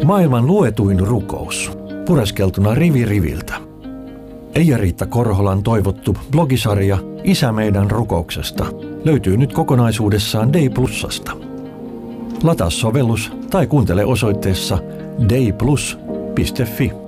Maailman luetuin rukous, pureskeltuna rivi riviltä. Eija-Riitta Korholan toivottu blogisarja Isä meidän rukouksesta löytyy nyt kokonaisuudessaan Day+:sta. Lataa sovellus tai kuuntele osoitteessa dayplus.fi.